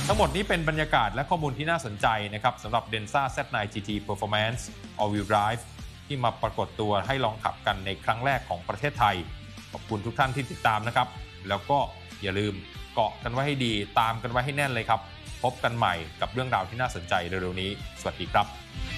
ทั้งหมดนี้เป็นบรรยากาศและข้อมูลที่น่าสนใจนะครับสำหรับ Denza Z9 GT Performance All Wheel Drive ที่มาปรากฏตัวให้ลองขับกันในครั้งแรกของประเทศไทยขอบคุณทุกท่านที่ติดตามนะครับแล้วก็อย่าลืมเกาะกันไว้ให้ดีตามกันไว้ให้แน่นเลยครับพบกันใหม่กับเรื่องราวที่น่าสนใจเร็วๆนี้สวัสดีครับ